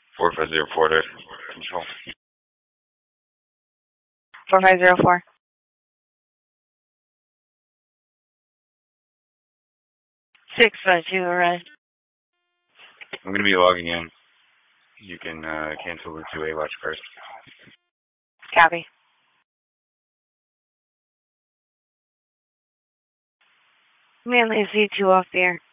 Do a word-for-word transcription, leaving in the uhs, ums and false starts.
four five zero four to control. four five zero four. six five two, right. I'm going to be logging in. You can uh, cancel the two A watch first. Copy. Manly C two off the air.